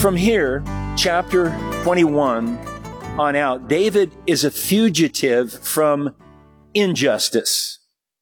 from here, chapter 21 on out, David is a fugitive from injustice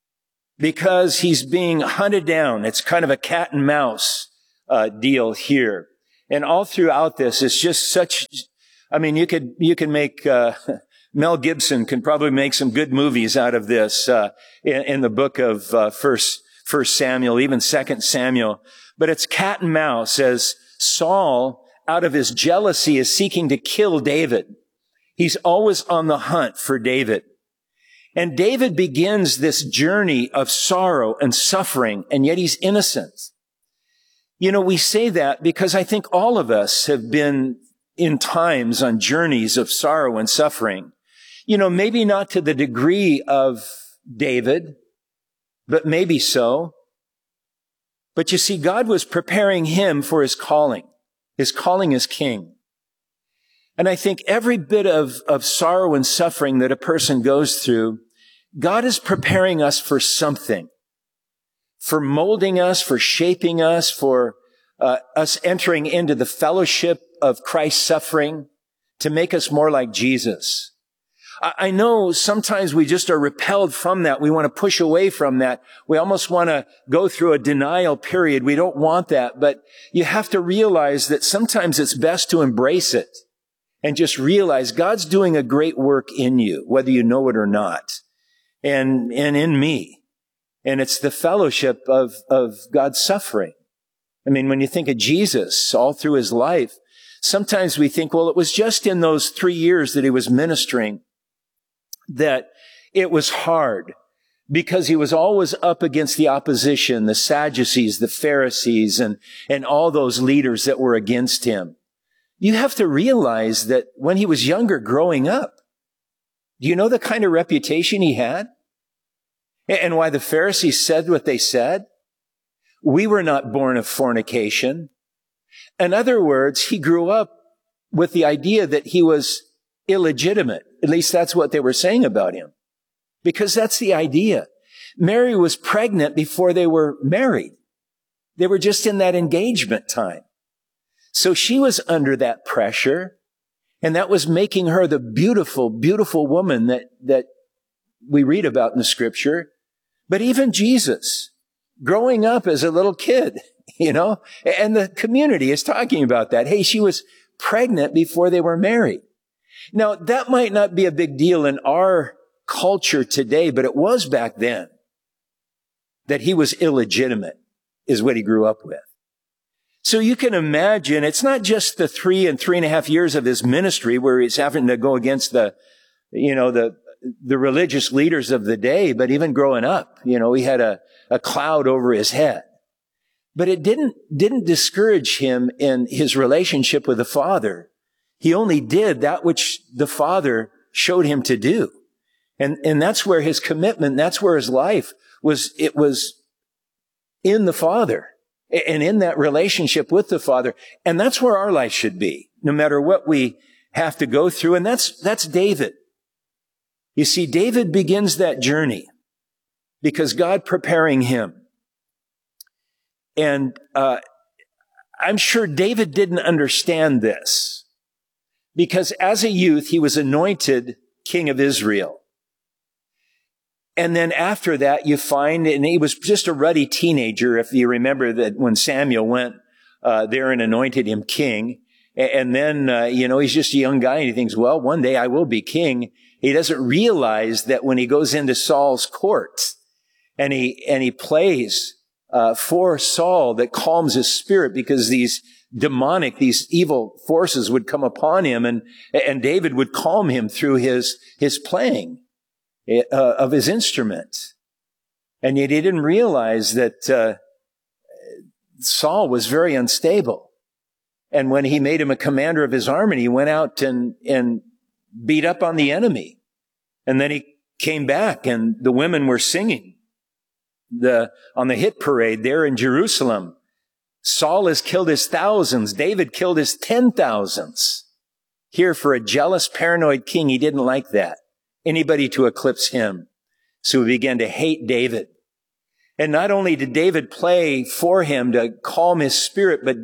because he's being hunted down. It's kind of a cat and mouse deal here. And all throughout this, it's just such, I mean, you can make, Mel Gibson can probably make some good movies out of this, in the book of, First Samuel, even Second Samuel. But it's cat and mouse as Saul, out of his jealousy, is seeking to kill David. He's always on the hunt for David. And David begins this journey of sorrow and suffering, and yet he's innocent. You know, we say that because I think all of us have been in times on journeys of sorrow and suffering. You know, maybe not to the degree of David, but maybe so. But you see, God was preparing him for his calling as king. And I think every bit of sorrow and suffering that a person goes through, God is preparing us for something, for molding us, for shaping us, for us entering into the fellowship of Christ's suffering to make us more like Jesus. I know sometimes we just are repelled from that. We want to push away from that. We almost want to go through a denial period. We don't want that, but you have to realize that sometimes it's best to embrace it and just realize God's doing a great work in you, whether you know it or not, and in me. And it's the fellowship of God's suffering. I mean, when you think of Jesus all through his life, sometimes we think, well, it was just in those 3 years that he was ministering that it was hard because he was always up against the opposition, the Sadducees, the Pharisees, and all those leaders that were against him. You have to realize that when he was younger growing up, do you know the kind of reputation he had? And why the Pharisees said what they said? We were not born of fornication. In other words, he grew up with the idea that he was illegitimate. At least that's what they were saying about him. Because that's the idea. Mary was pregnant before they were married. They were just in that engagement time. So she was under that pressure, and that was making her the beautiful, beautiful woman that we read about in the scripture. But even Jesus, growing up as a little kid, you know, and the community is talking about that. Hey, she was pregnant before they were married. Now, that might not be a big deal in our culture today, but it was back then that he was illegitimate, is what he grew up with. So you can imagine, it's not just the 3 and 3.5 years of his ministry where he's having to go against the religious leaders of the day, but even growing up, you know, he had a cloud over his head. But it didn't discourage him in his relationship with the Father. He only did that which the Father showed him to do. And that's where his commitment, that's where his life was. It was in the Father and in that relationship with the Father. And that's where our life should be, no matter what we have to go through. And that's David. You see, David begins that journey because God preparing him. And I'm sure David didn't understand this. Because as a youth, he was anointed king of Israel. And then after that, you find, and he was just a ruddy teenager, if you remember that when Samuel went there and anointed him king. And then, he's just a young guy and he thinks, well, one day I will be king. He doesn't realize that when he goes into Saul's court and he plays for Saul, that calms his spirit because these evil forces would come upon him, and David would calm him through his playing of his instrument. And yet he didn't realize that Saul was very unstable. And when he made him a commander of his army, he went out and beat up on the enemy. And then he came back, and the women were singing on the hit parade there in Jerusalem. Saul has killed his thousands. David killed his 10,000s. Here, for a jealous, paranoid king, he didn't like that. Anybody to eclipse him. So he began to hate David. And not only did David play for him to calm his spirit, but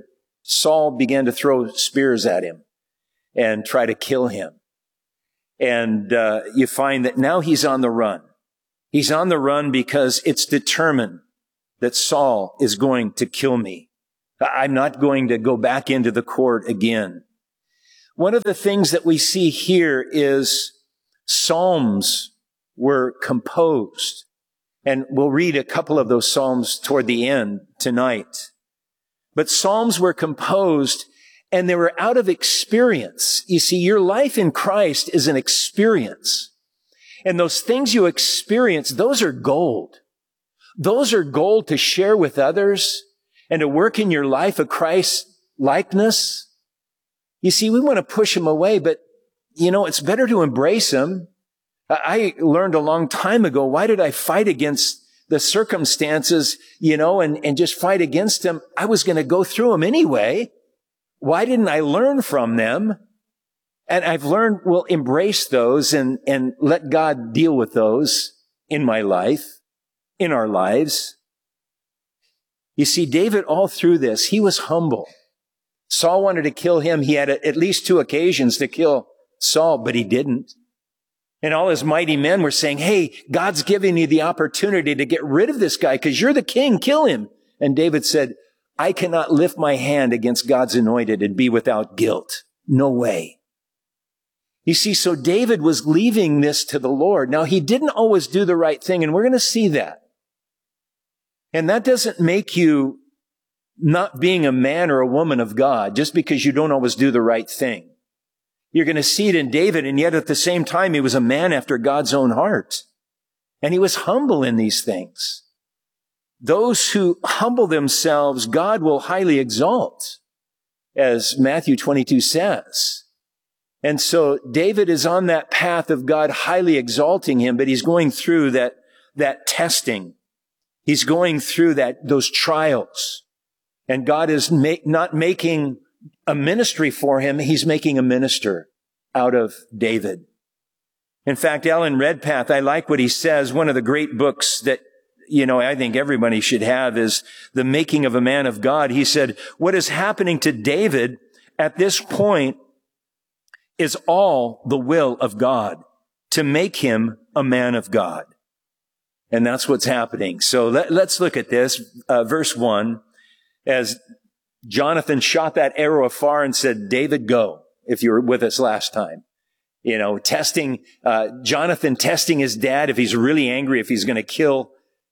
Saul began to throw spears at him and try to kill him. And you find that now he's on the run. He's on the run because it's determined that Saul is going to kill me. I'm not going to go back into the court again. One of the things that we see here is psalms were composed. And we'll read a couple of those psalms toward the end tonight. But psalms were composed and they were out of experience. You see, your life in Christ is an experience. And those things you experience, those are gold. Those are gold to share with others and to work in your life a Christ likeness. You see, we want to push them away, but it's better to embrace them. I learned a long time ago, why did I fight against the circumstances, and just fight against them? I was going to go through them anyway. Why didn't I learn from them? And I've learned, embrace those and let God deal with those in my life, in our lives. You see, David, all through this, he was humble. Saul wanted to kill him. He had at least 2 occasions to kill Saul, but he didn't. And all his mighty men were saying, hey, God's giving you the opportunity to get rid of this guy because you're the king. Kill him. And David said, I cannot lift my hand against God's anointed and be without guilt. No way. You see, so David was leaving this to the Lord. Now, he didn't always do the right thing, and we're going to see that. And that doesn't make you not being a man or a woman of God just because you don't always do the right thing. You're going to see it in David, and yet at the same time, he was a man after God's own heart. And he was humble in these things. Those who humble themselves, God will highly exalt, as Matthew 22 says. And so David is on that path of God highly exalting him, but he's going through that testing. He's going through those trials. And God is not making a ministry for him. He's making a minister out of David. In fact, Alan Redpath, I like what he says. One of the great books that, I think everybody should have is The Making of a Man of God. He said, what is happening to David at this point is all the will of God to make him a man of God. And that's what's happening. So let's look at this. Verse 1, as Jonathan shot that arrow afar and said, David, go, if you were with us last time. Jonathan testing his dad if he's really angry, if he's going to kill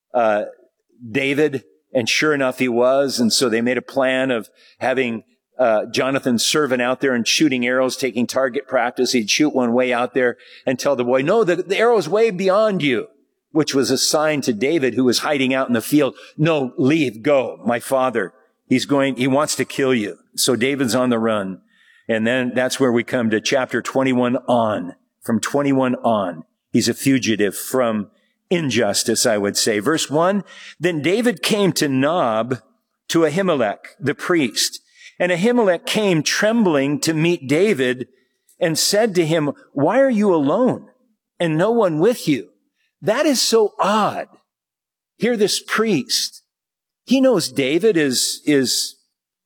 David. And sure enough, he was. And so they made a plan of having Jonathan's servant out there and shooting arrows, taking target practice. He'd shoot one way out there and tell the boy, no, the arrow's way beyond you, which was a sign to David, who was hiding out in the field. No, leave, go, my father. He wants to kill you. So David's on the run. And then that's where we come to chapter 21 on. From 21 on, he's a fugitive from injustice, I would say. Verse 1, then David came to Nob, to Ahimelech, the priest. And Ahimelech came trembling to meet David and said to him, why are you alone and no one with you? That is so odd. Here, this priest, he knows David is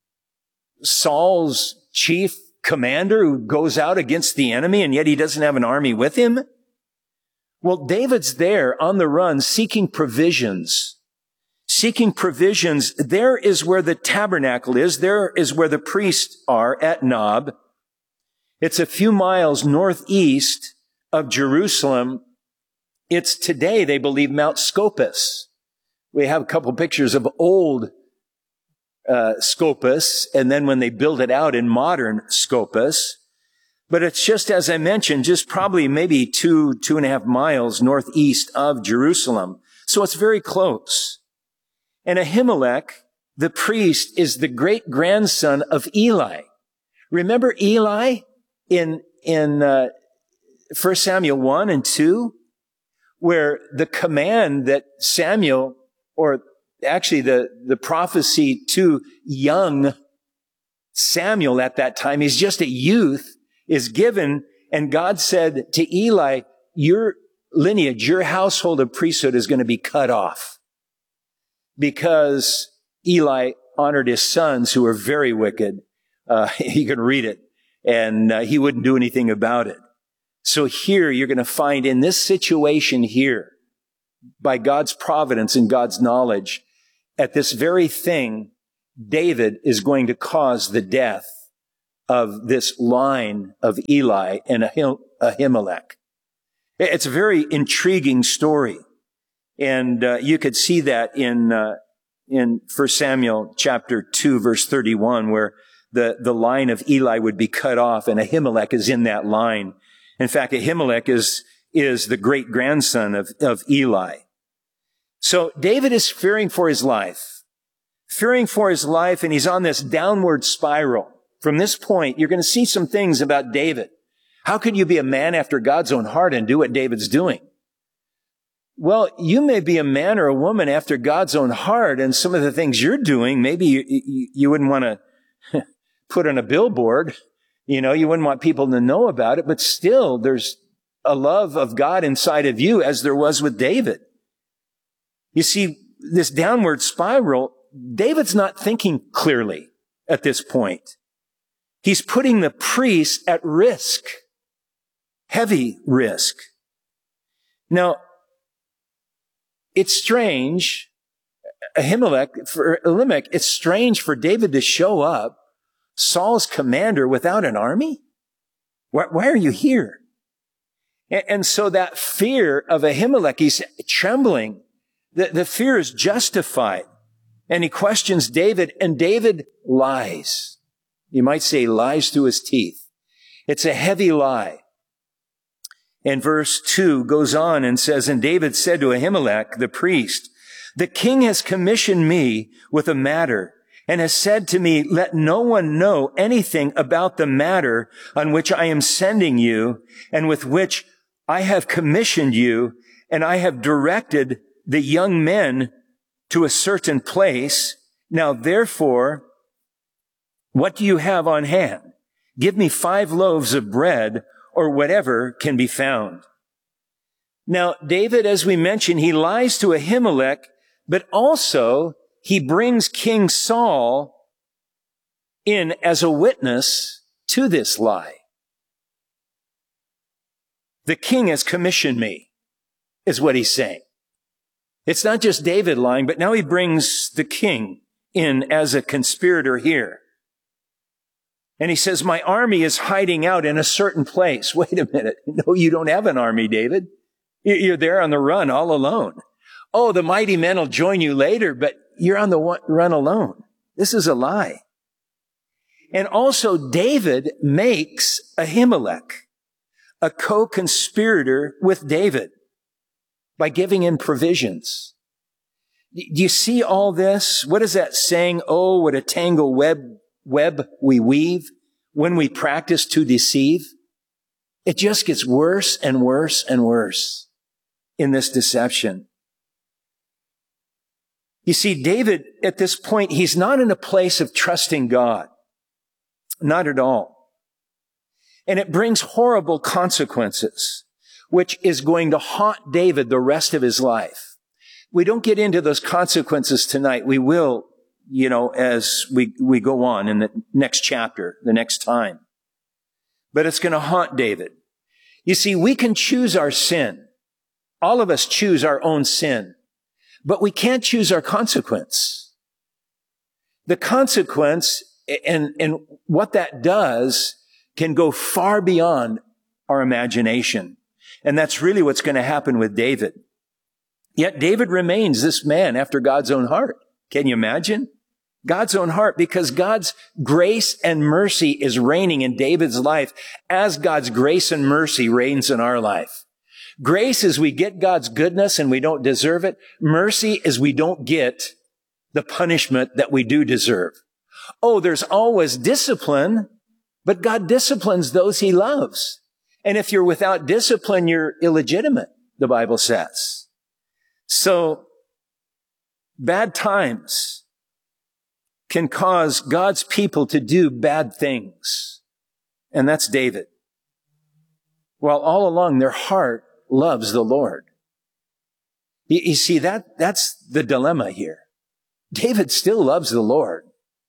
Saul's chief commander who goes out against the enemy, and yet he doesn't have an army with him. Well, David's there on the run seeking provisions. Seeking provisions. There is where the tabernacle is. There is where the priests are at Nob. It's a few miles northeast of Jerusalem. It's today, they believe, Mount Scopus. We have a couple pictures of old Scopus, and then when they build it out in modern Scopus. But it's just, as I mentioned, just probably maybe 2.5 miles northeast of Jerusalem. So it's very close. And Ahimelech, the priest, is the great-grandson of Eli. Remember Eli in 1 Samuel 1 and 2? Where the command that Samuel, or actually the prophecy to young Samuel at that time, he's just a youth, is given, and God said to Eli, your lineage, your household of priesthood is going to be cut off because Eli honored his sons who were very wicked he could read it, and he wouldn't do anything about it. So here you're going to find in this situation here, by God's providence and God's knowledge, at this very thing, David is going to cause the death of this line of Eli and Ahimelech. It's a very intriguing story. And you could see that in 1 Samuel chapter 2, verse 31, where the line of Eli would be cut off, and Ahimelech is in that line. In fact, Ahimelech is the great-grandson of Eli. So David is fearing for his life, and he's on this downward spiral. From this point, you're going to see some things about David. How could you be a man after God's own heart and do what David's doing? Well, you may be a man or a woman after God's own heart, and some of the things you're doing, maybe you wouldn't want to put on a billboard. You wouldn't want people to know about it, but still there's a love of God inside of you, as there was with David. You see, this downward spiral, David's not thinking clearly at this point. He's putting the priest at risk, heavy risk. Now, it's strange, Elimelech, it's strange for David to show up, Saul's commander, without an army? Why are you here? And so that fear of Ahimelech, he's trembling. The fear is justified. And he questions David, and David lies. You might say lies through his teeth. It's a heavy lie. And verse 2 goes on and says, and David said to Ahimelech, the priest, the king has commissioned me with a matter and has said to me, let no one know anything about the matter on which I am sending you and with which I have commissioned you, and I have directed the young men to a certain place. Now, therefore, what do you have on hand? Give me 5 loaves of bread or whatever can be found. Now, David, as we mentioned, he lies to Ahimelech, but also he brings King Saul in as a witness to this lie. The king has commissioned me, is what he's saying. It's not just David lying, but now he brings the king in as a conspirator here. And he says, my army is hiding out in a certain place. Wait a minute. No, you don't have an army, David. You're there on the run all alone. Oh, the mighty men will join you later, but you're on the run alone. This is a lie. And also David makes Ahimelech a co-conspirator with David by giving him provisions. Do you see all this? What is that saying? Oh, what a tangled web we weave when we practice to deceive. It just gets worse and worse and worse in this deception. You see, David, at this point, he's not in a place of trusting God. Not at all. And it brings horrible consequences, which is going to haunt David the rest of his life. We don't get into those consequences tonight. We will, as we go on in the next chapter, the next time. But it's going to haunt David. You see, we can choose our sin. All of us choose our own sin. But we can't choose our consequence. The consequence and what that does can go far beyond our imagination. And that's really what's going to happen with David. Yet David remains this man after God's own heart. Can you imagine? God's own heart, because God's grace and mercy is reigning in David's life as God's grace and mercy reigns in our life. Grace is we get God's goodness and we don't deserve it. Mercy is we don't get the punishment that we do deserve. Oh, there's always discipline, but God disciplines those he loves. And if you're without discipline, you're illegitimate, the Bible says. So, bad times can cause God's people to do bad things. And that's David. While all along their heart loves the Lord. You see, that's the dilemma here. David still loves the Lord.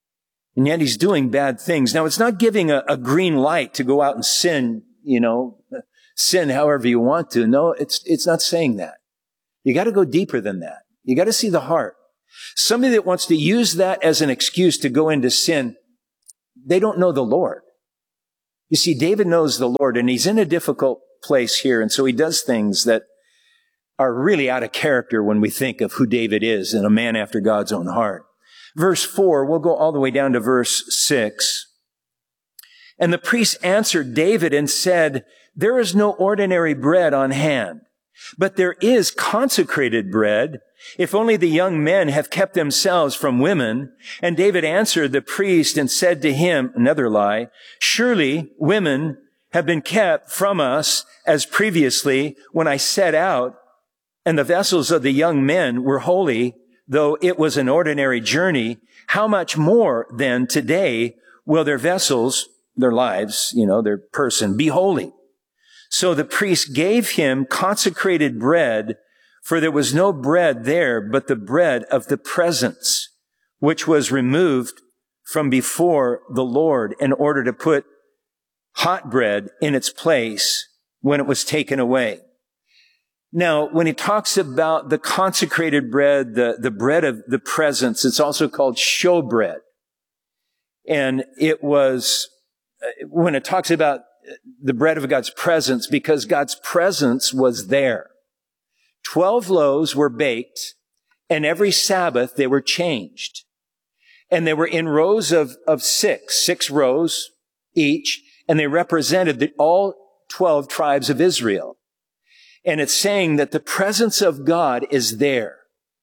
And yet he's doing bad things. Now, it's not giving a green light to go out and sin, sin however you want to. No, it's not saying that. You got to go deeper than that. You got to see the heart. Somebody that wants to use that as an excuse to go into sin, they don't know the Lord. You see, David knows the Lord, and he's in a difficult place here, and so he does things that are really out of character when we think of who David is and a man after God's own heart. Verse 4, we'll go all the way down to verse 6. And the priest answered David and said, "There is no ordinary bread on hand, but there is consecrated bread, if only the young men have kept themselves from women." And David answered the priest and said to him, another lie, "Surely women have been kept from us as previously when I set out, and the vessels of the young men were holy, though it was an ordinary journey. How much more then today will their vessels," their lives, their person, "be holy?" So the priest gave him consecrated bread, for there was no bread there but the bread of the presence, which was removed from before the Lord in order to put hot bread in its place when it was taken away. Now, when he talks about the consecrated bread, the bread of the presence, it's also called showbread. And it was, when it talks about the bread of God's presence, because God's presence was there. 12 loaves were baked, and every Sabbath they were changed. And they were in rows of six rows each, and they represented all 12 tribes of Israel. And it's saying that the presence of God is there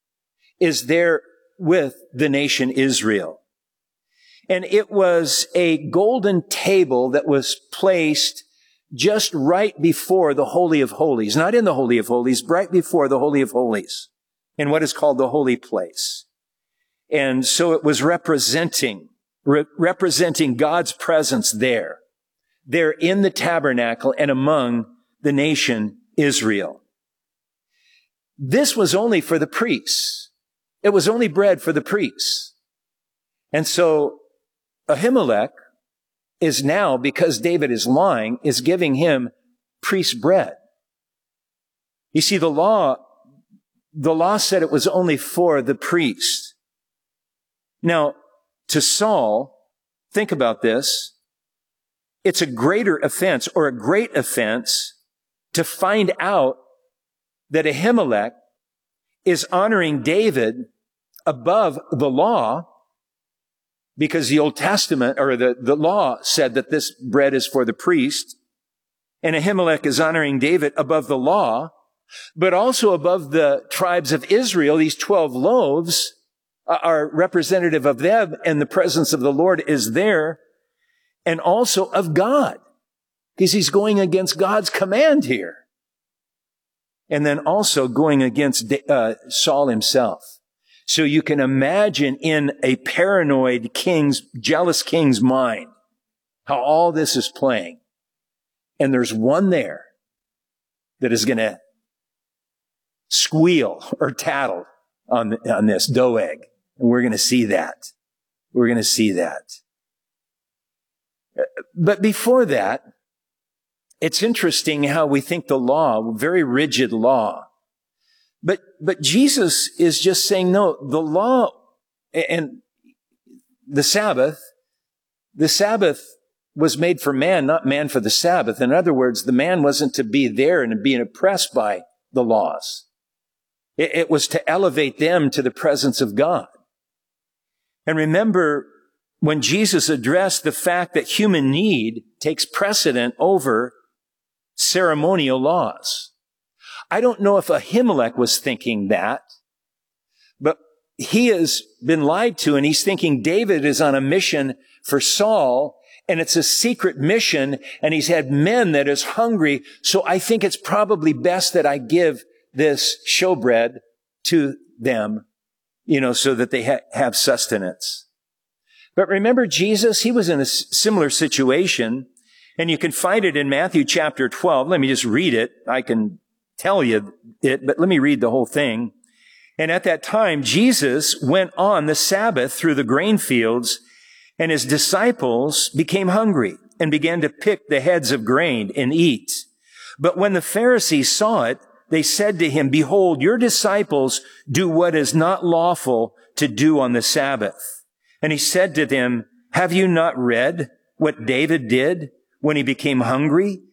with the nation Israel. And it was a golden table that was placed just right before the Holy of Holies, not in the Holy of Holies, right before the Holy of Holies, in what is called the holy place. And so it was representing God's presence there in the tabernacle and among the nation Israel. This was only for the priests. It was only bread for the priests. And so Ahimelech is now, because David is lying, is giving him priest bread. You see, the law said it was only for the priest. Now, to Saul, think about this. It's a greater offense, or a great offense, to find out that Ahimelech is honoring David above the law, because the Old Testament, or the law, said that this bread is for the priest, and Ahimelech is honoring David above the law, but also above the tribes of Israel. These 12 loaves are representative of them, and the presence of the Lord is there, and also of God, because he's going against God's command here. And then also going against Saul himself. So you can imagine in a paranoid jealous king's mind, how all this is playing. And there's one there that is going to squeal or tattle on this Doeg. And we're going to see that. We're going to see that. But before that, it's interesting how we think the law, very rigid law. But Jesus is just saying, no, the law and the Sabbath was made for man, not man for the Sabbath. In other words, the man wasn't to be there and being oppressed by the laws. It was to elevate them to the presence of God. And remember, when Jesus addressed the fact that human need takes precedent over ceremonial laws. I don't know if Ahimelech was thinking that, but he has been lied to, and he's thinking David is on a mission for Saul, and it's a secret mission, and he's had men that is hungry, so I think it's probably best that I give this showbread to them, so that they have sustenance. But remember Jesus, he was in a similar situation, and you can find it in Matthew chapter 12. Let me just read it. I can tell you it, but let me read the whole thing. And at that time, Jesus went on the Sabbath through the grain fields, And his disciples became hungry and began to pick the heads of grain and eat. But when the Pharisees saw it, they said to him, "Behold, your disciples do what is not lawful to do on the Sabbath." And he said to them, "Have you not read what David did when he became hungry